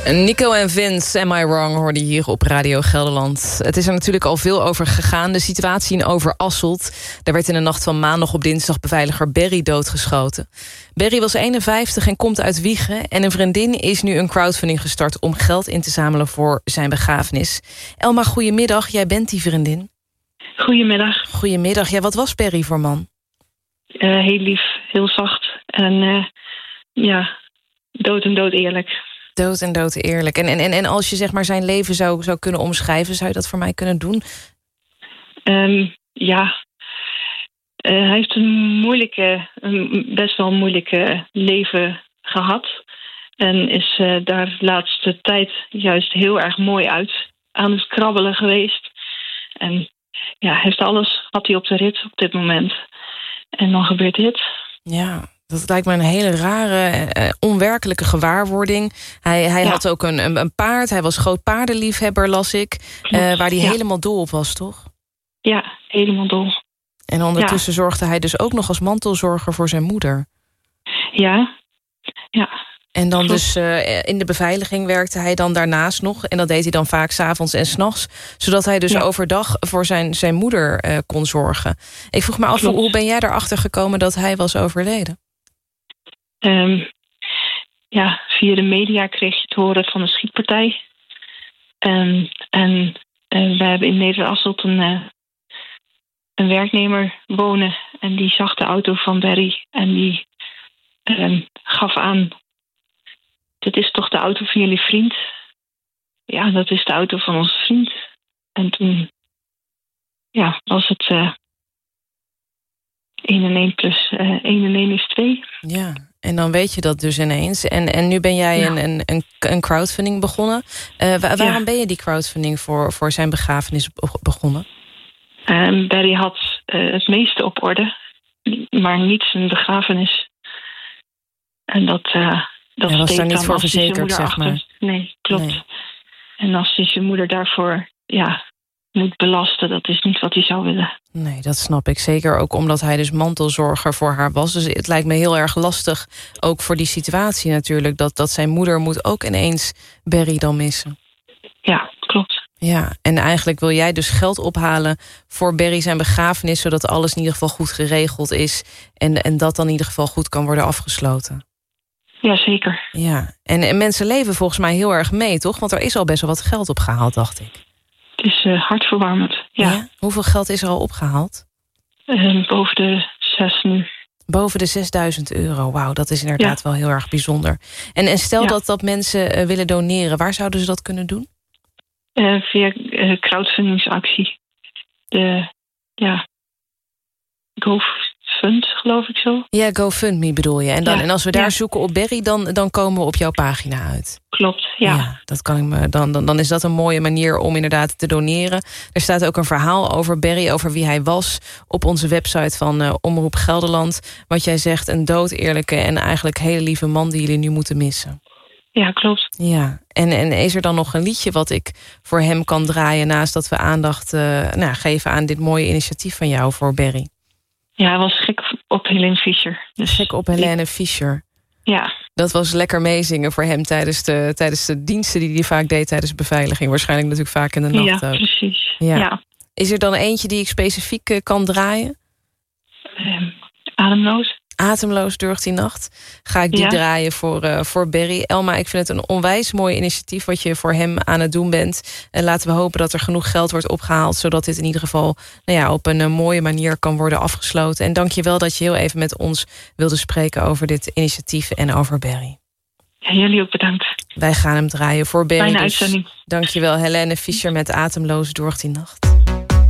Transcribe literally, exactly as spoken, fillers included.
Nico en Vince, Am I Wrong, hoorde je hier op Radio Gelderland. Het is er natuurlijk al veel over gegaan. De situatie in Overasselt. Daar werd in de nacht van maandag op dinsdag beveiliger Berry doodgeschoten. Berry was eenenvijftig en komt uit Wijchen. En een vriendin is nu een crowdfunding gestart om geld in te zamelen voor zijn begrafenis. Elma, goedemiddag. Jij bent die vriendin. Goedemiddag. Goedemiddag. Ja, wat was Berry voor man? Uh, heel lief, heel zacht. En uh, ja, dood en dood eerlijk. Dood en dood eerlijk. En, en, en als je zeg maar zijn leven zou, zou kunnen omschrijven, zou je dat voor mij kunnen doen? Um, ja, uh, hij heeft een moeilijke, een best wel moeilijke leven gehad. En is uh, daar de laatste tijd juist heel erg mooi uit aan het krabbelen geweest. En ja, heeft alles, had hij op de rit op dit moment. En dan gebeurt dit. Ja. Dat lijkt me een hele rare, uh, onwerkelijke gewaarwording. Hij, hij ja. had ook een, een, een paard. Hij was groot paardenliefhebber, las ik. Uh, waar hij ja. helemaal dol op was, toch? Ja, helemaal dol. En ondertussen ja. zorgde hij dus ook nog als mantelzorger voor zijn moeder. Ja, ja. En dan Klopt. dus uh, in de beveiliging werkte hij dan daarnaast nog. En dat deed hij dan vaak 's avonds en 's nachts. Zodat hij dus ja. overdag voor zijn, zijn moeder uh, kon zorgen. Ik vroeg me af, Klopt. hoe ben jij erachter gekomen dat hij was overleden? Um, ja, via de media kreeg je te horen van een schietpartij. Um, en uh, we hebben in Neder-Asselt een, uh, een werknemer wonen. En die zag de auto van Berry. En die um, gaf aan, dit is toch de auto van jullie vriend? Ja, dat is de auto van onze vriend. En toen ja, was het uh, één en één plus uh, één en één is twee. Ja. En dan weet je dat dus ineens. En, en nu ben jij ja. een, een, een crowdfunding begonnen. Uh, waar, waarom ja. ben je die crowdfunding voor, voor zijn begrafenis begonnen? Um, Berry had uh, het meeste op orde. Maar niet zijn begrafenis. En dat, uh, dat Hij was daar niet voor verzekerd, zeg maar. Achter. Nee, klopt. Nee. En als hij zijn moeder daarvoor ja, moet belasten, dat is niet wat hij zou willen. Nee, dat snap ik. Zeker ook omdat hij dus mantelzorger voor haar was. Dus het lijkt me heel erg lastig, ook voor die situatie natuurlijk, dat, dat zijn moeder moet ook ineens Berry dan missen. Ja, klopt. Ja, en eigenlijk wil jij dus geld ophalen voor Berry zijn begrafenis, zodat alles in ieder geval goed geregeld is en, en dat dan in ieder geval goed kan worden afgesloten. Ja, zeker. Ja, en, en mensen leven volgens mij heel erg mee, toch? Want er is al best wel wat geld opgehaald, dacht ik. Het is uh, hartverwarmend, ja. ja. Hoeveel geld is er al opgehaald? Uh, boven de zes nu. Boven de zesduizend euro, wauw, dat is inderdaad ja. wel heel erg bijzonder. En, en stel ja. dat, dat mensen uh, willen doneren, waar zouden ze dat kunnen doen? Uh, via uh, crowdfundingsactie. De, ja, GoFund, geloof ik zo. Ja, GoFundMe bedoel je. En, dan, ja. en als we daar ja. zoeken op Berry, dan, dan komen we op jouw pagina uit. Klopt, ja. ja dat kan ik me, dan, dan, dan is dat een mooie manier om inderdaad te doneren. Er staat ook een verhaal over Berry, over wie hij was, op onze website van uh, Omroep Gelderland. Wat jij zegt, een doodeerlijke en eigenlijk hele lieve man die jullie nu moeten missen. Ja, klopt. Ja, en, en is er dan nog een liedje wat ik voor hem kan draaien, naast dat we aandacht uh, nou, geven aan dit mooie initiatief van jou voor Berry? Ja, hij was gek op Helene Fischer. Dus gek op Helene Fischer. Ja. Dat was lekker meezingen voor hem tijdens de, tijdens de diensten die hij vaak deed tijdens beveiliging. Waarschijnlijk natuurlijk vaak in de nacht ja, ook. Precies. Ja, ja. precies. Is er dan eentje die ik specifiek uh, kan draaien? Um, ademloos. Ademloos durft die nacht. Ga ik die ja. draaien voor, uh, voor Berry. Elma, ik vind het een onwijs mooi initiatief wat je voor hem aan het doen bent. En laten we hopen dat er genoeg geld wordt opgehaald, zodat dit in ieder geval nou ja, op een uh, mooie manier kan worden afgesloten. En dank je wel dat je heel even met ons wilde spreken over dit initiatief en over Berry. Ja, jullie ook bedankt. Wij gaan hem draaien voor Berry. Fijne dus uitzending. Dank je wel, Helene Fischer met Ademloos door die nacht.